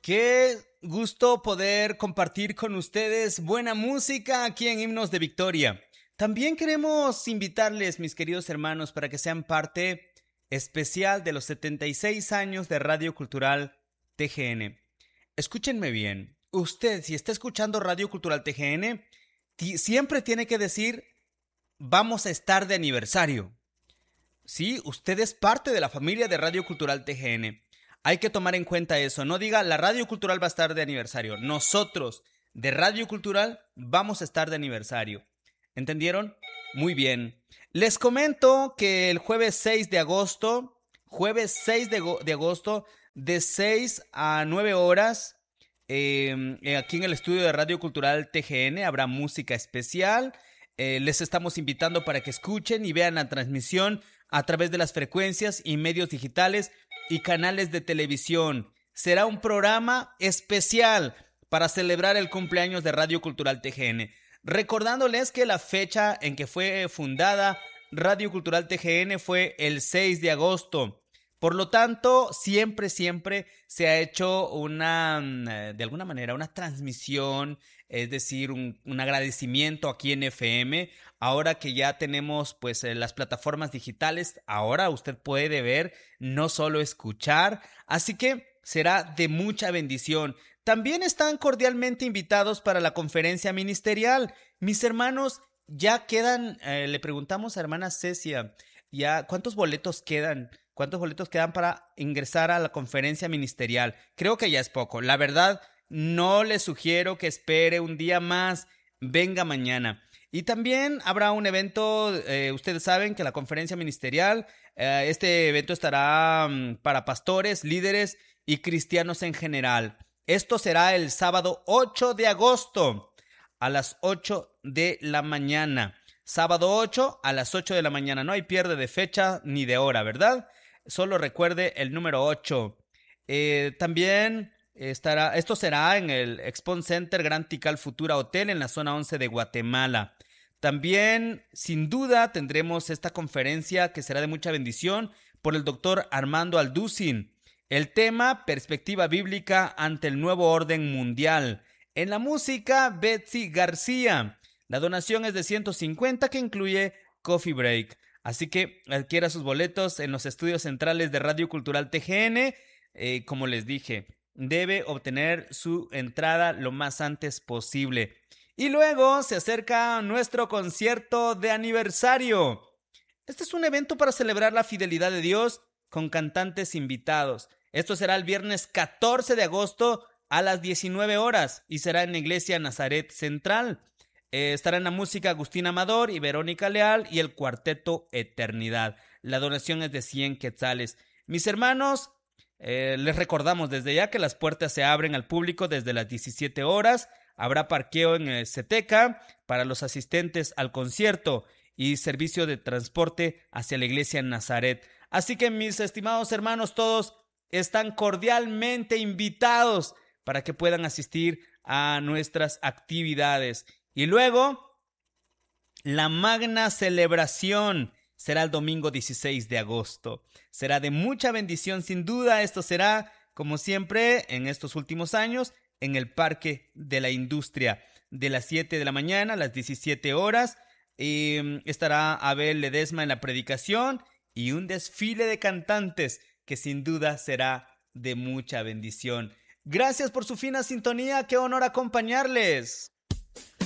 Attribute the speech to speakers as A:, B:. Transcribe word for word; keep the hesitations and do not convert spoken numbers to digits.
A: Qué gusto poder compartir con ustedes buena música aquí en Himnos de Victoria. También queremos invitarles, mis queridos hermanos, para que sean parte especial de los setenta y seis años de Radio Cultural T G N. Escúchenme bien, usted si está escuchando Radio Cultural T G N, ti- siempre tiene que decir, vamos a estar de aniversario. Sí, usted es parte de la familia de Radio Cultural T G N. Hay que tomar en cuenta eso. No diga, la Radio Cultural va a estar de aniversario. Nosotros, de Radio Cultural, vamos a estar de aniversario. ¿Entendieron? Muy bien. Les comento que el jueves seis de agosto, jueves seis de, go- de agosto, de seis a nueve horas, eh, eh, aquí en el estudio de Radio Cultural T G N habrá música especial. Eh, les estamos invitando para que escuchen y vean la transmisión a través de las frecuencias y medios digitales y canales de televisión. Será un programa especial para celebrar el cumpleaños de Radio Cultural T G N. Recordándoles que la fecha en que fue fundada Radio Cultural T G N fue el seis de agosto. Por lo tanto, siempre, siempre se ha hecho una, mm, de alguna manera, una transmisión, es decir, un, un agradecimiento aquí en F M. Ahora que ya tenemos pues eh, las plataformas digitales, ahora usted puede ver, no solo escuchar, así que será de mucha bendición. También están cordialmente invitados para la conferencia ministerial. Mis hermanos, ya quedan, eh, le preguntamos a hermana Cecia, ya, ¿cuántos boletos quedan? ¿Cuántos boletos quedan para ingresar a la conferencia ministerial? Creo que ya es poco. La verdad, no le sugiero que espere un día más. Venga mañana. Y también habrá un evento, eh, ustedes saben que la conferencia ministerial, eh, este evento estará um, para pastores, líderes y cristianos en general. Esto será el sábado ocho de agosto a las ocho de la mañana. Sábado ocho a las ocho de la mañana. No hay pierde de fecha ni de hora, ¿verdad? Solo recuerde el número ocho. Eh, también estará, esto será en el Expon Center Grand Tikal Futura Hotel en la zona once de Guatemala. También, sin duda, tendremos esta conferencia que será de mucha bendición por el doctor Armando Alducin. El tema, perspectiva bíblica ante el nuevo orden mundial. En la música, Betsy García. La donación es de ciento cincuenta que incluye Coffee Break. Así que adquiera sus boletos en los estudios centrales de Radio Cultural T G N. Eh, como les dije, debe obtener su entrada lo más antes posible. Y luego se acerca nuestro concierto de aniversario. Este es un evento para celebrar la fidelidad de Dios con cantantes invitados. Esto será el viernes catorce de agosto a las diecinueve horas y será en la iglesia Nazaret Central. Eh, estará en la música Agustín Amador y Verónica Leal y el cuarteto Eternidad. La donación es de cien quetzales. Mis hermanos, eh, les recordamos desde ya que las puertas se abren al público desde las diecisiete horas. Habrá parqueo en el Ceteca para los asistentes al concierto y servicio de transporte hacia la iglesia Nazaret. Así que mis estimados hermanos, todos están cordialmente invitados para que puedan asistir a nuestras actividades. Y luego, la magna celebración será el domingo dieciséis de agosto. Será de mucha bendición sin duda. Esto será, como siempre, en estos últimos años, en el Parque de la Industria. De las siete de la mañana a las diecisiete horas. Eh, estará Abel Ledesma en la predicación y un desfile de cantantes que sin duda será de mucha bendición. Gracias por su fina sintonía. Qué honor acompañarles.